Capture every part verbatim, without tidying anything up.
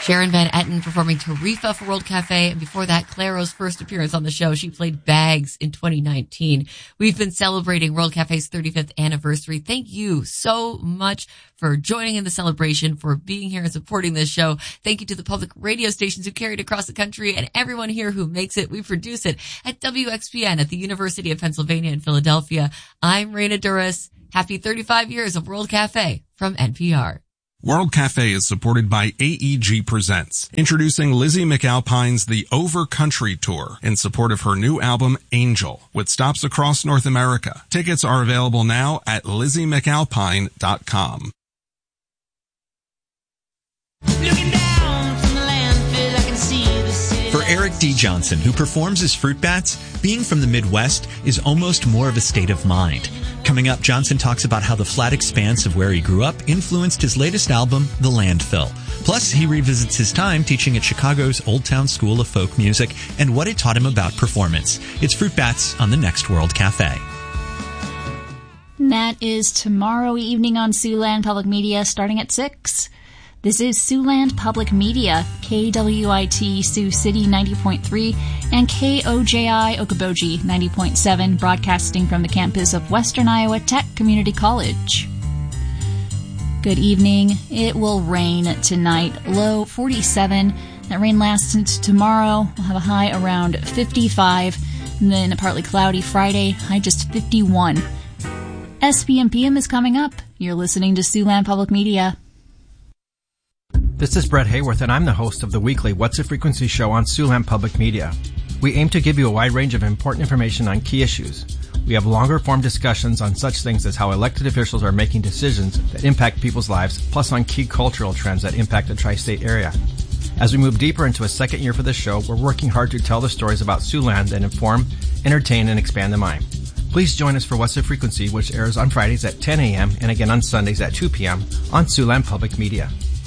Sharon Van Etten performing Tarifa for World Cafe, and before that, Clairo's first appearance on the show. She played Bags in twenty nineteen. We've been celebrating World Cafe's thirty-fifth anniversary. Thank you so much for joining in the celebration, for being here and supporting this show. Thank you to the public radio stations who carry it across the country and everyone here who makes it. We produce it at W X P N at the University of Pennsylvania in Philadelphia. I'm Raina Duras. Happy thirty-five years of World Cafe from N P R. World Cafe is supported by A E G Presents, introducing Lizzie McAlpine's The Over Country Tour in support of her new album, Angel, with stops across North America. Tickets are available now at lizzie mcalpine dot com. Looking down from the landfill, I can see the city. For Eric D. Johnson, who performs as Fruit Bats, being from the Midwest is almost more of a state of mind. Coming up, Johnson talks about how the flat expanse of where he grew up influenced his latest album, The Landfill. Plus, he revisits his time teaching at Chicago's Old Town School of Folk Music and what it taught him about performance. It's Fruit Bats on the next World Cafe. And that is tomorrow evening on Siouxland Public Media starting at six. This is Siouxland Public Media, K W I T Sioux City ninety point three and K O J I Okoboji ninety point seven, broadcasting from the campus of Western Iowa Tech Community College. Good evening. It will rain tonight, low forty-seven. That rain lasts into tomorrow. We'll have a high around fifty-five, and then a partly cloudy Friday, high just fifty-one. S P M P M is coming up. You're listening to Siouxland Public Media. This is Brett Hayworth, and I'm the host of the weekly What's the Frequency show on Siouxland Public Media. We aim to give you a wide range of important information on key issues. We have longer-form discussions on such things as how elected officials are making decisions that impact people's lives, plus on key cultural trends that impact the tri-state area. As we move deeper into a second year for this show, we're working hard to tell the stories about Siouxland that inform, entertain, and expand the mind. Please join us for What's the Frequency, which airs on Fridays at ten a.m. and again on Sundays at two p.m. on Siouxland Public Media.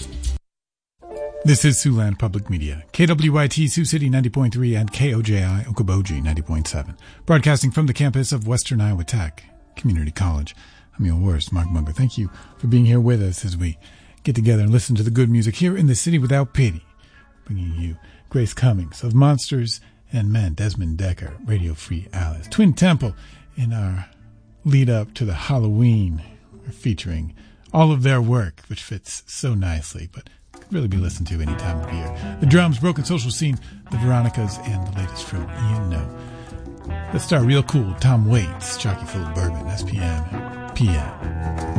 This is Siouxland Public Media, K W Y T Sioux City ninety point three and K O J I Okoboji ninety point seven, broadcasting from the campus of Western Iowa Tech Community College. I'm your host, Mark Munger. Thank you for being here with us as we get together and listen to the good music here in the city without pity. Bringing you Grace Cummings of Monsters and Men, Desmond Decker, Radio Free Alice, Twin Temple in our lead up to the Halloween. We're featuring all of their work, which fits so nicely, but could really be listened to any time of year. The Drums, Broken Social Scene, the Veronicas, and the latest from You Know. Let's start real cool. Tom Waits, Jockey Full of Bourbon, S P M, P M.